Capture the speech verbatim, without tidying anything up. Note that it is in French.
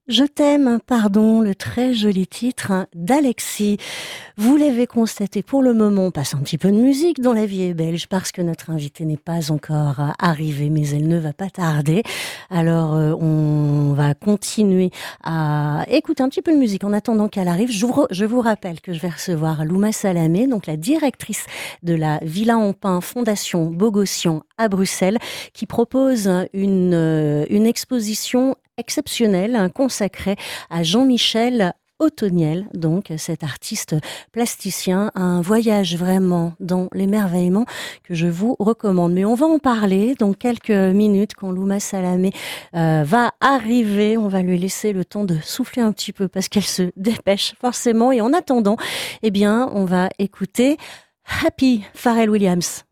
Je t'aime, pardon, le très joli titre hein, d'Alexis. Vous l'avez constaté, pour le moment, on passe un petit peu de musique dans La Vie est belge parce que notre invitée n'est pas encore euh, arrivée, mais elle ne va pas tarder. Alors, euh, on va continuer à écouter un petit peu de musique en attendant qu'elle arrive. Je vous, re- je vous rappelle que je vais recevoir Louma Salamé, donc la directrice de la Villa en Pin Fondation Bogossian à Bruxelles, qui propose une, euh, une exposition exceptionnelle hein, consacrée à Jean-Michel Othoniel, donc cet artiste plasticien, un voyage vraiment dans l'émerveillement que je vous recommande. Mais on va en parler dans quelques minutes quand Louma Salamé euh, va arriver. On va lui laisser le temps de souffler un petit peu parce qu'elle se dépêche forcément. Et en attendant, eh bien, on va écouter Happy Pharrell Williams.